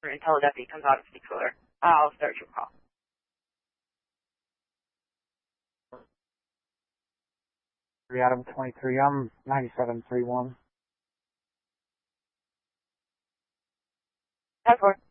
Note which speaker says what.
Speaker 1: until a deputy comes out and speaks with her. I'll start your call.
Speaker 2: Adam 23, I'm 9731.
Speaker 1: 10-4.